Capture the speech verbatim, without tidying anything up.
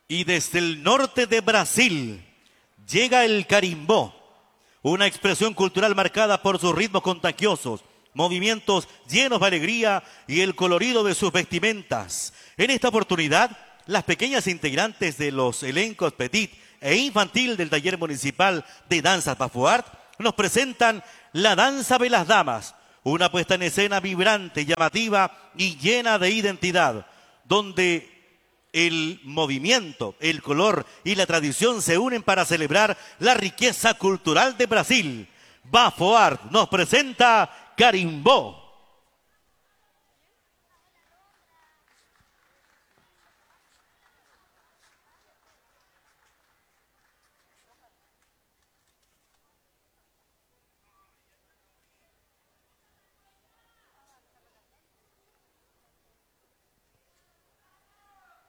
Y desde el norte de Brasil llega el carimbó, una expresión cultural marcada por sus ritmos contagiosos, movimientos llenos de alegría y el colorido de sus vestimentas. En esta oportunidad, las pequeñas integrantes de los elencos petit e infantil del Taller Municipal de Danzas Bafoart nos presentan la Danza de las Damas, una puesta en escena vibrante, llamativa y llena de identidad, donde el movimiento, el color y la tradición se unen para celebrar la riqueza cultural de Brasil. Bafoart nos presenta Carimbó.